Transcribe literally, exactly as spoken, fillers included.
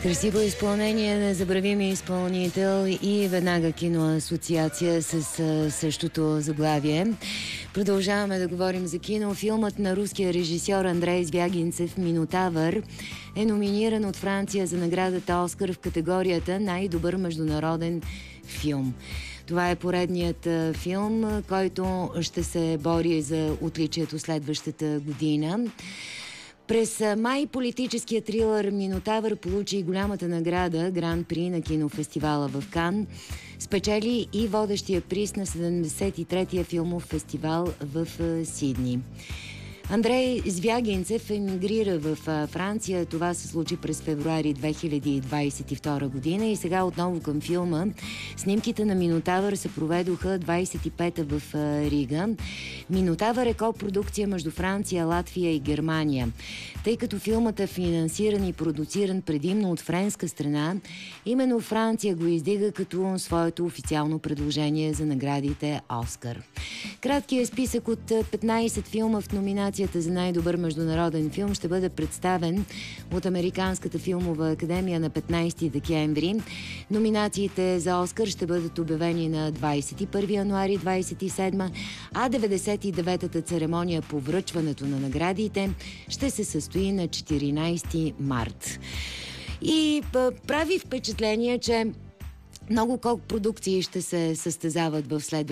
Красиво изпълнение, незабравими изпълнител и веднага киноасоциация с същото заглавие. Продължаваме да говорим за кино. Филмът на руския режисьор Андрей Звягинцев «Минотавър» е номиниран от Франция за наградата Оскар в категорията най-добър международен филм. Това е поредният филм, който ще се бори за отличието следващата година. През май политическият трилър «Минотавър» получи голямата награда Гран-при на кинофестивала в Кан. Спечели и водещия приз на седемдесет и третия филмов фестивал в Сидни. Андрей Звягинцев емигрира в Франция. Това се случи през февруари две хиляди двадесет и втора година и сега отново към филма. Снимките на «Минотавър» се проведоха двадесет и пета в Рига. «Минотавър» е копродукция между Франция, Латвия и Германия. Тъй като филмът е финансиран и продуциран предимно от френска страна, именно Франция го издига като своето официално предложение за наградите Оскар. Краткият списък от петнадесет филма в номинацията за най-добър международен филм ще бъде представен от Американската филмова академия на петнадесети декември. Номинациите за Оскар ще бъдат обявени на двадесет и първи януари двадесет и седма, а деветдесет и деветата церемония по връчването на наградите ще се състои на четиринадесети март. И прави впечатление, че много колко продукции ще се състезават в следващия